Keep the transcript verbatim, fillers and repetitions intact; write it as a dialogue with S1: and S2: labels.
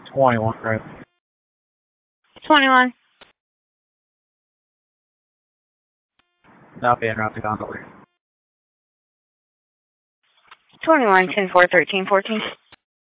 S1: twenty-one, right?
S2: twenty-one.
S1: Now being routed on the way.
S2: twenty-one, ten four, thirteen, fourteen.